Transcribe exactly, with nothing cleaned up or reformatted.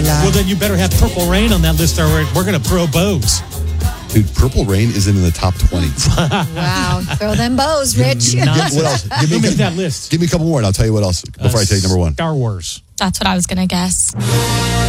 yeah. Well, then you better have Purple Rain on that list, or we're, we're going to throw bows. Dude, Purple Rain isn't in the top twenty. Wow. Throw them bows, Rich. What else? Give me, Who made give, that list? give me a couple more, and I'll tell you what else before Uh, I take number one. Star Wars. That's what I was going to guess.